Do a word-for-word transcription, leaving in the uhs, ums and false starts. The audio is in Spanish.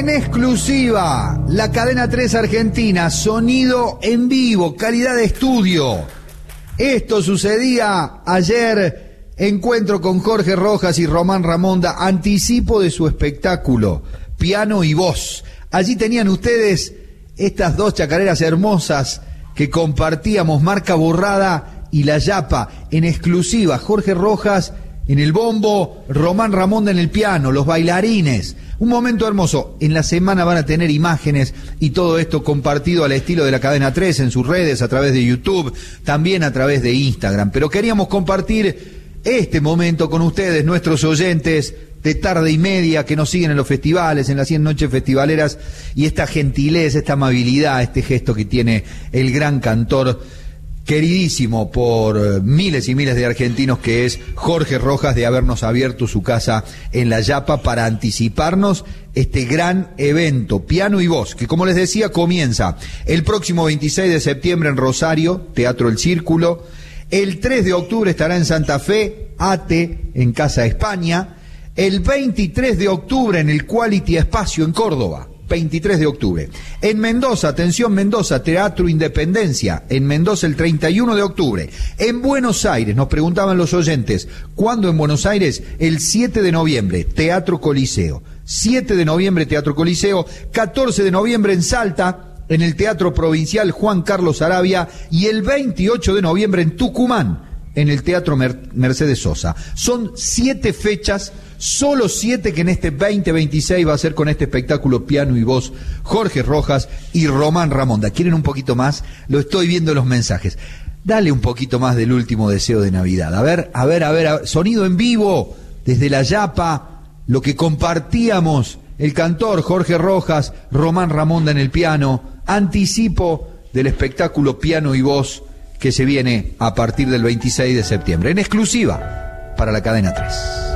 En exclusiva, la cadena tres Argentina, sonido en vivo, calidad de estudio. Esto sucedía ayer, encuentro con Jorge Rojas y Román Ramonda, anticipo de su espectáculo, piano y voz. Allí tenían ustedes estas dos chacareras hermosas que compartíamos, Marca Borrada y La Yapa, en exclusiva, Jorge Rojas en el bombo, Román Ramonda en el piano, los bailarines. Un momento hermoso. En la semana van a tener imágenes y todo esto compartido al estilo de la cadena tres en sus redes, a través de YouTube, también a través de Instagram. Pero queríamos compartir este momento con ustedes, nuestros oyentes de tarde y media que nos siguen en los festivales, en las cien noches festivaleras, y esta gentileza, esta amabilidad, este gesto que tiene el gran cantor, queridísimo por miles y miles de argentinos, que es Jorge Rojas, de habernos abierto su casa en La Yapa para anticiparnos este gran evento, piano y voz, que como les decía comienza el próximo veintiséis de septiembre en Rosario, Teatro El Círculo. El tres de octubre estará en Santa Fe, ATE, en Casa España. El veintitrés de octubre en el Quality Espacio en Córdoba. veintitrés de octubre. En Mendoza, atención Mendoza, Teatro Independencia, en Mendoza el treinta y uno de octubre. En Buenos Aires, nos preguntaban los oyentes, ¿cuándo en Buenos Aires? El siete de noviembre, Teatro Coliseo. siete de noviembre, Teatro Coliseo. catorce de noviembre en Salta, en el Teatro Provincial Juan Carlos Arabia. Y el veintiocho de noviembre en Tucumán, en el Teatro Mer- Mercedes Sosa. Son siete fechas, solo siete, que en este veinte veintiséis va a ser con este espectáculo piano y voz, Jorge Rojas y Román Ramonda. ¿Quieren un poquito más? Lo estoy viendo en los mensajes. Dale un poquito más del último deseo de Navidad. A ver, a ver, a ver, a ver. Sonido en vivo desde La Yapa, lo que compartíamos, el cantor Jorge Rojas, Román Ramonda en el piano, anticipo del espectáculo piano y voz que se viene a partir del veintiséis de septiembre, en exclusiva para la cadena tres.